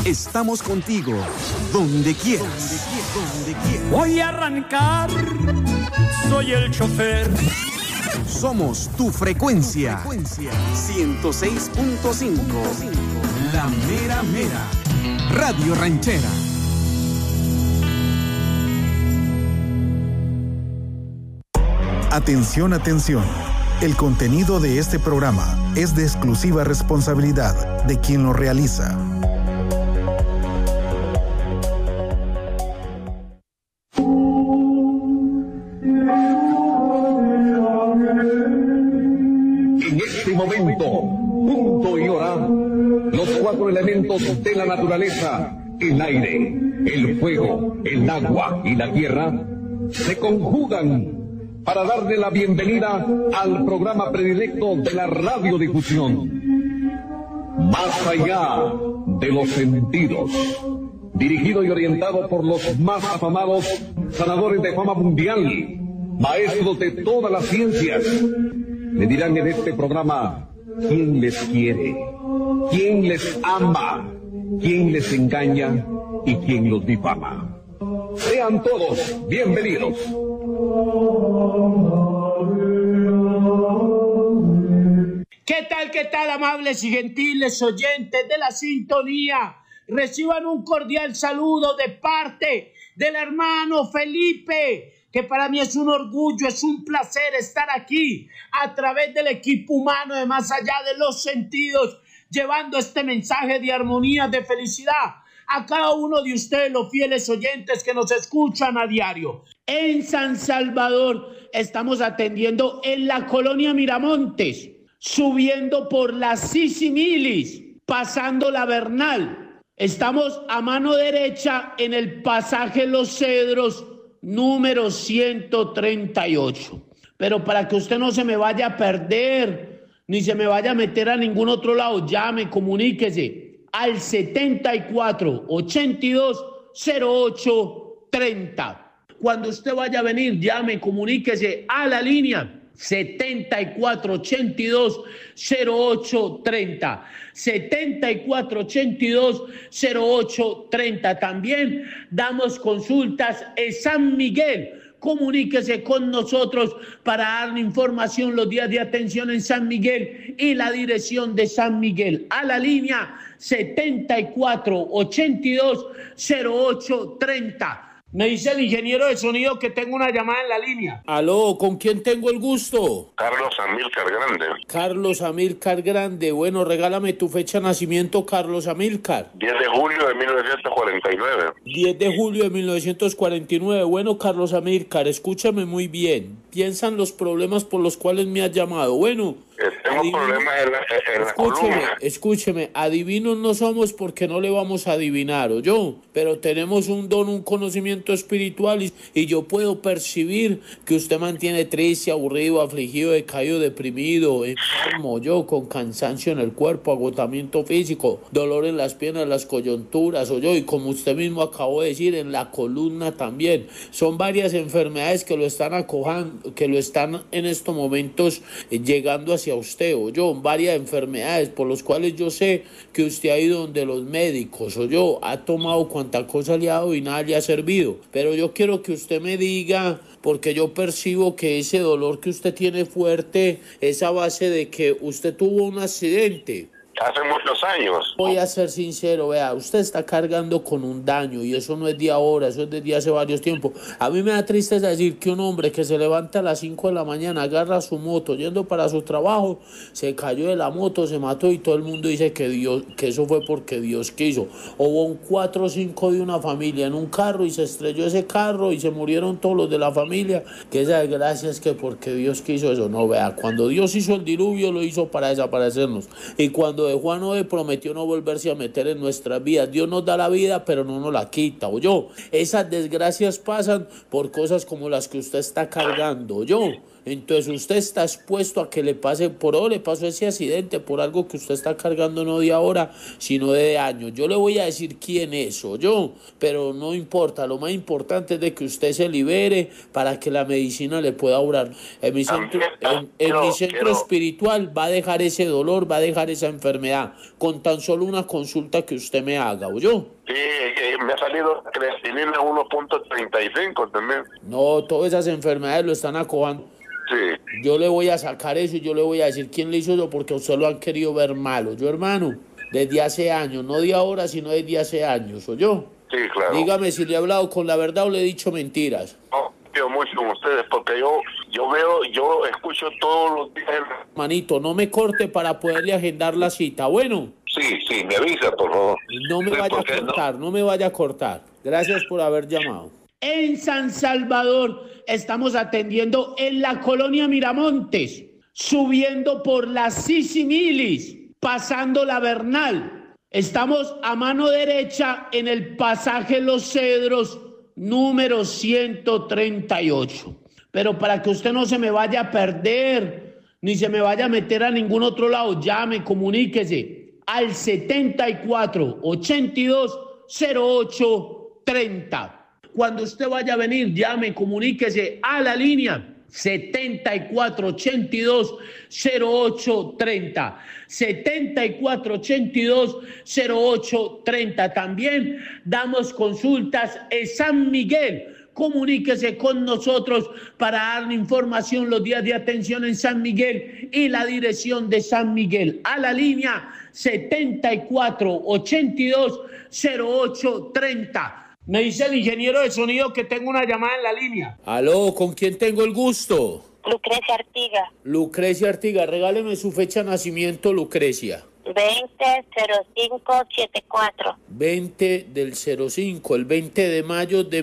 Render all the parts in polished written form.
Estamos contigo, donde quieras. Voy a arrancar, soy el chofer. Somos tu frecuencia. 106.5. La mera mera. Radio Ranchera. Atención, atención. El contenido de este programa es de exclusiva responsabilidad de quien lo realiza. En este momento, punto y hora, los cuatro elementos de la naturaleza, el aire, el fuego, el agua y la tierra, se conjugan para darle la bienvenida al programa predilecto de la radiodifusión. Más allá de los sentidos, dirigido y orientado por los más afamados sanadores de fama mundial, maestros de todas las ciencias, le dirán en este programa quién les quiere, quién les ama, quién les engaña y quién los difama. Sean todos bienvenidos. ¿Qué tal, amables y gentiles oyentes de la sintonía? Reciban un cordial saludo de parte del hermano Felipe, que para mí es un orgullo, es un placer estar aquí a través del equipo humano de Más Allá de los Sentidos, llevando este mensaje de armonía, de felicidad a cada uno de ustedes, los fieles oyentes que nos escuchan a diario. En San Salvador estamos atendiendo en la colonia Miramontes, subiendo por la Sisimilis, pasando la Bernal. Estamos a mano derecha en el pasaje Los Cedros, número 138. Pero para que usted no se me vaya a perder, ni se me vaya a meter a ningún otro lado, llame, comuníquese al 74 82 08 30. Cuando usted vaya a venir, llame, comuníquese a la línea 74 82 08 30. 74 82 08 30. También damos consultas en San Miguel. Comuníquese con nosotros para darle información los días de atención en San Miguel y la dirección de San Miguel. A la línea 74 82 08 30. Me dice el ingeniero de sonido que tengo una llamada en la línea. Aló, ¿con quién tengo el gusto? Carlos Amílcar Grande. Carlos Amílcar Grande. Bueno, regálame tu fecha de nacimiento, Carlos Amílcar. 10 de julio de 1949. 10 de julio de 1949. Bueno, Carlos Amílcar, escúchame muy bien. Piensa en los problemas por los cuales me has llamado. Bueno, tengo problemas en la columna. Escúcheme, adivinos no somos porque no le vamos a adivinar, ¿o yo? Pero tenemos un don, un conocimiento espiritual y yo puedo percibir que usted mantiene triste, aburrido, afligido, decaído, deprimido, enfermo, yo con cansancio en el cuerpo, agotamiento físico, dolor en las piernas, las coyunturas, o yo, y como usted mismo acabó de decir, en la columna también. Son varias enfermedades que lo están acojando, que lo están en estos momentos llegando hacia usted, o yo, varias enfermedades por las cuales yo sé que usted ha ido donde los médicos, o yo, ha tomado cuanta cosa le ha dado y nada le ha servido. Pero yo quiero que usted me diga, porque yo percibo que ese dolor que usted tiene fuerte es a base de que usted tuvo un accidente. Hace muchos años. Voy a ser sincero, vea, usted está cargando con un daño y eso no es de ahora, eso es desde hace varios tiempos. A mí me da tristeza decir que un hombre que se levanta a las 5 de la mañana, agarra su moto yendo para su trabajo, se cayó de la moto, se mató y todo el mundo dice que eso fue porque Dios quiso. Hubo un 4 o 5 de una familia en un carro y se estrelló ese carro y se murieron todos los de la familia, que esa desgracia es que porque Dios quiso eso. No, vea, cuando Dios hizo el diluvio lo hizo para desaparecernos, y cuando de Juan Noé prometió no volverse a meter en nuestras vidas. Dios nos da la vida, pero no nos la quita, ¿o yo? Esas desgracias pasan por cosas como las que usted está cargando, ¿o yo? Entonces usted está expuesto a que le pase, por eso le pasó ese accidente, por algo que usted está cargando no de ahora, sino de años. Yo le voy a decir quién es, o yo, pero no importa, lo más importante es de que usted se libere para que la medicina le pueda obrar. En mi centro espiritual va a dejar ese dolor, va a dejar esa enfermedad. enfermedad, con tan solo una consulta que usted me haga, ¿oyó? Sí, me ha salido creatinina 1.35 también. No, todas esas enfermedades lo están acobando. Sí. Yo le voy a sacar eso y yo le voy a decir quién le hizo eso porque a usted lo han querido ver malo. Yo, hermano, desde hace años, no de ahora, sino desde hace años, ¿oyó? Sí, claro. Dígame si le he hablado con la verdad o le he dicho mentiras. No, confío mucho en ustedes porque yo escucho todos los días. Manito, no me corte para poderle agendar la cita, bueno. Sí, me avisa, por favor. No me vaya a cortar, no me vaya a cortar. Gracias por haber llamado. En San Salvador estamos atendiendo en la colonia Miramontes, subiendo por la Sisimilis, pasando la Bernal. Estamos a mano derecha en el pasaje Los Cedros, número 138. Pero para que usted no se me vaya a perder, ni se me vaya a meter a ningún otro lado, llame, comuníquese al 74 82 08 30. Cuando usted vaya a venir, llame, comuníquese a la línea 7482 0830. 7482 0830. También damos consultas en San Miguel. Comuníquese con nosotros para darle información los días de atención en San Miguel y la dirección de San Miguel. A la línea 7482 0830. Me dice el ingeniero de sonido que tengo una llamada en la línea. Aló, ¿con quién tengo el gusto? Lucrecia Artiga. Lucrecia Artiga, regáleme su fecha de nacimiento, Lucrecia. 20-05-74. 20 del 05, el 20 de mayo de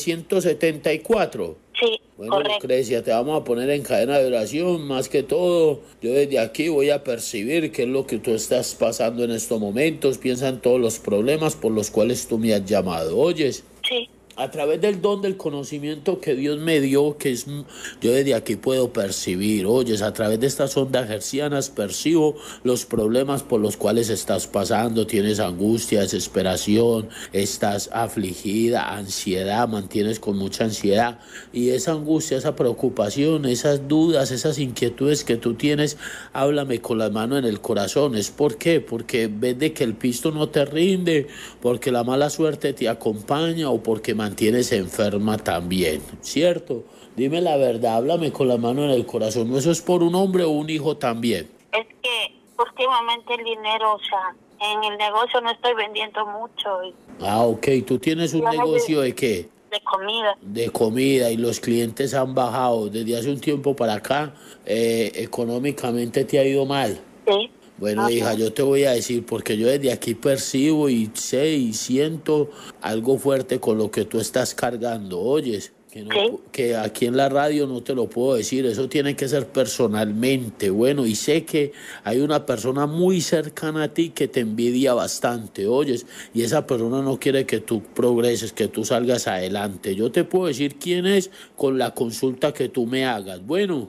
1974. Sí, bueno, correcto. Lucrecia, te vamos a poner en cadena de oración. Más que todo, yo desde aquí voy a percibir qué es lo que tú estás pasando en estos momentos. Piensa en todos los problemas por los cuales tú me has llamado. ¿Oyes? Sí. A través del don del conocimiento que Dios me dio, que es, yo desde aquí puedo percibir, oyes, a través de estas ondas hercianas percibo los problemas por los cuales estás pasando. Tienes angustia, desesperación, estás afligida, ansiedad, mantienes con mucha ansiedad, y esa angustia, esa preocupación, esas dudas, esas inquietudes que tú tienes, háblame con la mano en el corazón. ¿Es por qué? Porque ves de que el pisto no te rinde, porque la mala suerte te acompaña, o porque mantienes enferma también, ¿cierto? Dime la verdad, háblame con la mano en el corazón. ¿No eso es por un hombre o un hijo también? Es que últimamente el dinero, o sea, en el negocio no estoy vendiendo mucho. Ah, ok. ¿Tú tienes un negocio de qué? De comida. De comida, y los clientes han bajado desde hace un tiempo para acá. Económicamente te ha ido mal. Sí. Bueno, hija, yo te voy a decir, porque yo desde aquí percibo y sé y siento algo fuerte con lo que tú estás cargando, oyes, que aquí en la radio no te lo puedo decir, eso tiene que ser personalmente. Bueno, y sé que hay una persona muy cercana a ti que te envidia bastante, oyes, y esa persona no quiere que tú progreses, que tú salgas adelante. Yo te puedo decir quién es con la consulta que tú me hagas. Bueno.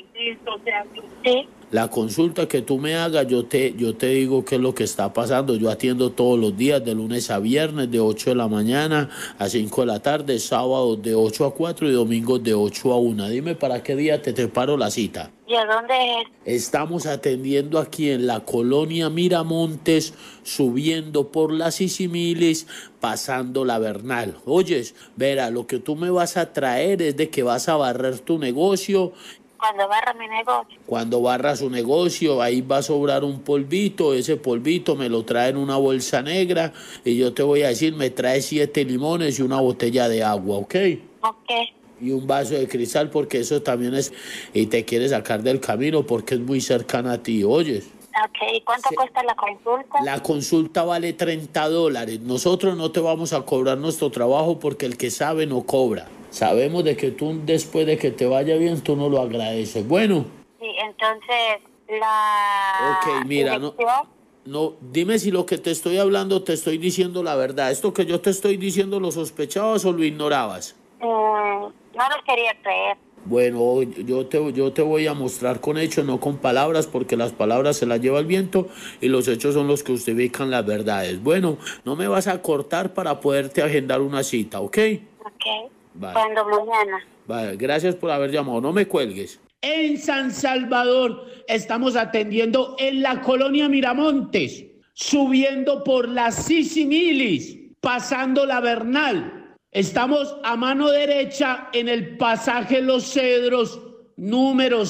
Sí. La consulta que tú me hagas, yo te digo qué es lo que está pasando. Yo atiendo todos los días, de lunes a viernes, de 8 de la mañana a 5 de la tarde, sábados de 8 a 4 y domingos de 8 a 1. Dime para qué día te preparo la cita. ¿Y a dónde es? Estamos atendiendo aquí en la colonia Miramontes, subiendo por la Sisimilis, pasando la Bernal. Oyes, verá, lo que tú me vas a traer es de que vas a barrer tu negocio. Cuando barra mi negocio. Cuando barra su negocio, ahí va a sobrar un polvito. Ese polvito me lo trae en una bolsa negra y yo te voy a decir, me trae 7 limones y una botella de agua, ¿ok? Ok. Y un vaso de cristal, porque eso también es, y te quiere sacar del camino porque es muy cercana a ti, ¿oyes? Ok, ¿y cuánto cuesta la consulta? La consulta vale $30. Nosotros no te vamos a cobrar nuestro trabajo porque el que sabe no cobra. Sabemos de que tú, después de que te vaya bien, tú no lo agradeces. Bueno. Sí, entonces, la... Ok, mira, no, dime si lo que te estoy hablando te estoy diciendo la verdad. ¿Esto que yo te estoy diciendo lo sospechabas o lo ignorabas? No lo quería creer. Bueno, yo te voy a mostrar con hechos, no con palabras, porque las palabras se las lleva el viento y los hechos son los que justifican las verdades. Bueno, no me vas a cortar para poderte agendar una cita, ¿ok? Ok. Vale. ¿Cuándo? Mañana. Vale, gracias por haber llamado, no me cuelgues. En San Salvador estamos atendiendo en la colonia Miramontes, subiendo por la Sisimilis, pasando la Bernal. Estamos a mano derecha en el pasaje Los Cedros, número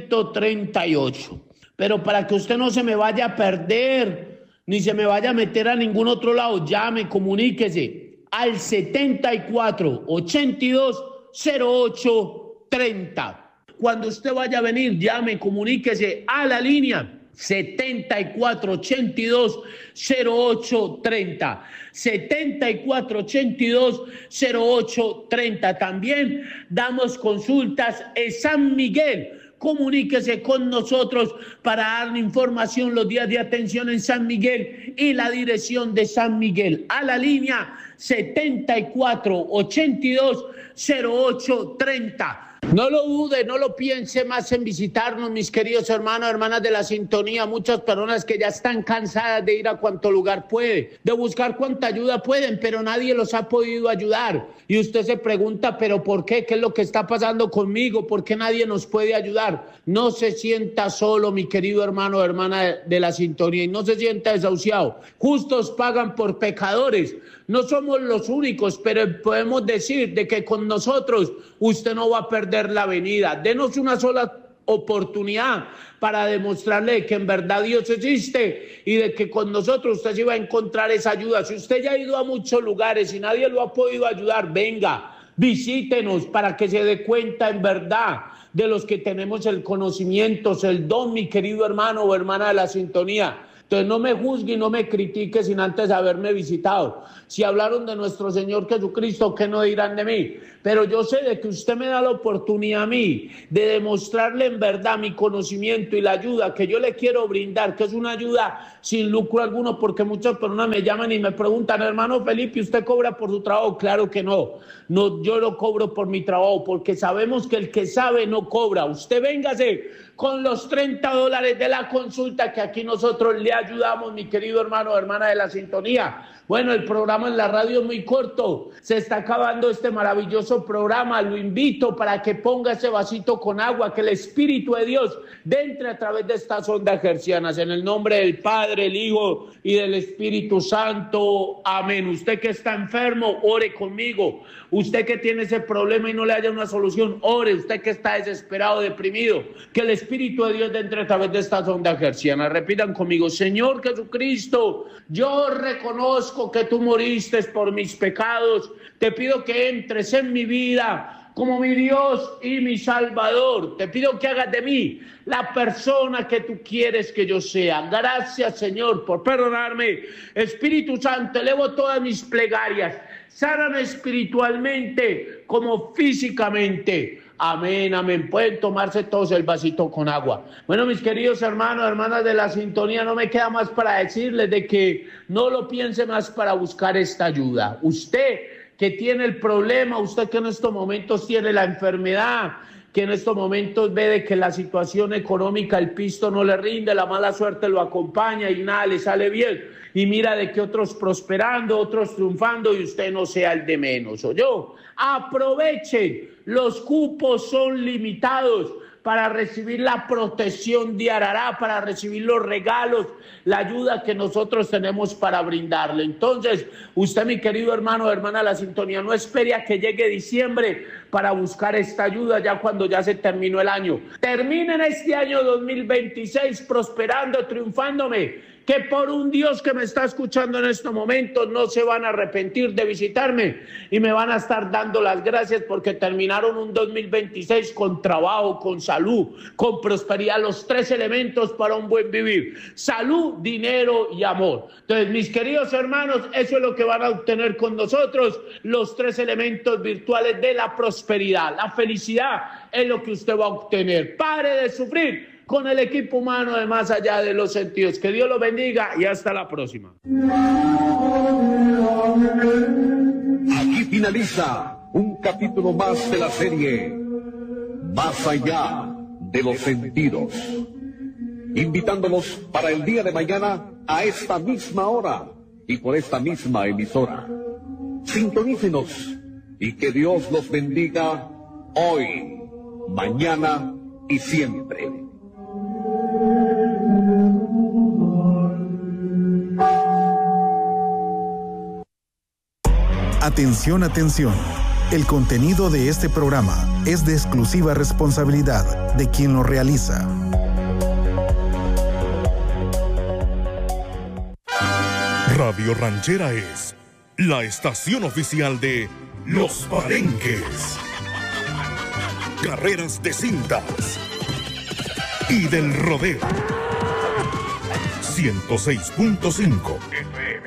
138. Pero para que usted no se me vaya a perder, ni se me vaya a meter a ningún otro lado, llame, comuníquese al 74 82 08 30. Cuando usted vaya a venir, llame, comuníquese a la línea 74 82 08 30. 74 82 08 30. También damos consultas en San Miguel. Comuníquese con nosotros para darle información los días de atención en San Miguel y la dirección de San Miguel. A la línea 74 82 08 30. No lo dude, no lo piense más en visitarnos, mis queridos hermanos, hermanas de la sintonía. Muchas personas que ya están cansadas de ir a cuanto lugar puede, de buscar cuanta ayuda pueden, pero nadie los ha podido ayudar. Y usted se pregunta, ¿pero por qué? ¿Qué es lo que está pasando conmigo? ¿Por qué nadie nos puede ayudar? No se sienta solo, mi querido hermano o hermana de la sintonía, y no se sienta desahuciado. Justos pagan por pecadores. No somos los únicos, pero podemos decir de que con nosotros usted no va a perder la venida. Denos una sola oportunidad para demostrarle que en verdad Dios existe y de que con nosotros usted sí va a encontrar esa ayuda. Si usted ya ha ido a muchos lugares y nadie lo ha podido ayudar, venga, visítenos para que se dé cuenta en verdad de los que tenemos el conocimiento, el don, mi querido hermano o hermana de la sintonía. Entonces no me juzgue y no me critique sin antes haberme visitado. Si hablaron de nuestro Señor Jesucristo, ¿qué no dirán de mí? Pero yo sé de que usted me da la oportunidad a mí de demostrarle en verdad mi conocimiento y la ayuda que yo le quiero brindar, que es una ayuda sin lucro alguno, porque muchas personas me llaman y me preguntan, hermano Felipe, ¿usted cobra por su trabajo? Claro que no. No, yo lo cobro por mi trabajo, porque sabemos que el que sabe no cobra. Usted véngase con los $30 de la consulta que aquí nosotros le ayudamos, mi querido hermano o hermana de la sintonía. Bueno, el programa en la radio es muy corto, se está acabando este maravilloso programa. Lo invito para que ponga ese vasito con agua, que el Espíritu de Dios entre a través de estas ondas hercianas. En el nombre del Padre, el Hijo y del Espíritu Santo. Amén. Usted que está enfermo, ore conmigo. Usted que tiene ese problema y no le haya una solución, ore. Usted que está desesperado, deprimido, que el Espíritu de Dios entre a través de estas ondas hercianas. Repitan conmigo: Señor Jesucristo, yo reconozco que tú moriste por mis pecados. Te pido que entres en mi vida como mi Dios y mi Salvador. Te pido que hagas de mí la persona que tú quieres que yo sea. Gracias, Señor, por perdonarme. Espíritu Santo, elevo todas mis plegarias. Sáname espiritualmente como físicamente. Amén, amén. Pueden tomarse todos el vasito con agua. Bueno, mis queridos hermanos, hermanas de la sintonía, no me queda más para decirles de que no lo piense más para buscar esta ayuda. Usted que tiene el problema, usted que en estos momentos tiene la enfermedad, que en estos momentos ve de que la situación económica, el pisto no le rinde, la mala suerte lo acompaña y nada le sale bien, y mira de que otros prosperando, otros triunfando y usted no sea el de menos. ¿Oyó? Aprovechen, los cupos son limitados para recibir la protección de Arará, para recibir los regalos, la ayuda que nosotros tenemos para brindarle. Entonces, usted, mi querido hermano o hermana de la sintonía, no espere a que llegue diciembre para buscar esta ayuda ya cuando ya se terminó el año. Terminen este año 2026 prosperando, triunfándome, que por un Dios que me está escuchando en estos momentos no se van a arrepentir de visitarme y me van a estar dando las gracias porque terminaron un 2026 con trabajo, con salud, con prosperidad, los tres elementos para un buen vivir: salud, dinero y amor. Entonces, mis queridos hermanos, eso es lo que van a obtener con nosotros, los tres elementos virtuales de la prosperidad. La felicidad es lo que usted va a obtener. Pare de sufrir con el equipo humano de Más Allá de los Sentidos. Que Dios los bendiga y hasta la próxima. Aquí finaliza un capítulo más de la serie Más Allá de los Sentidos, invitándolos para el día de mañana a esta misma hora y por esta misma emisora. Sintonícenos y que Dios los bendiga hoy, mañana y siempre. Atención, atención. El contenido de este programa es de exclusiva responsabilidad de quien lo realiza. Radio Ranchera es la estación oficial de Los Palenques, carreras de cintas y del rodeo. 106.5 FM.